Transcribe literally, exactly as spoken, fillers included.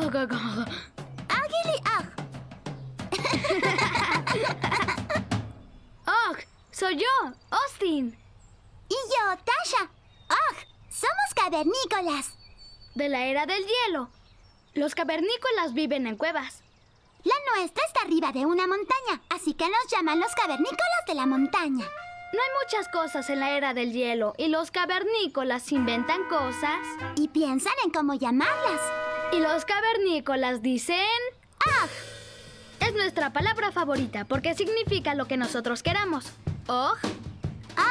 Agili Ag. ¡Og! ¡Soy yo, Austin! Y yo, Tasha. ¡Og! Somos cavernícolas. De la era del hielo. Los cavernícolas viven en cuevas. La nuestra está arriba de una montaña, así que nos llaman los cavernícolas de la montaña. No hay muchas cosas en la era del hielo y los cavernícolas inventan cosas. Y piensan en cómo llamarlas. Y los cavernícolas dicen... ¡Ag! Es nuestra palabra favorita porque significa lo que nosotros queramos. Og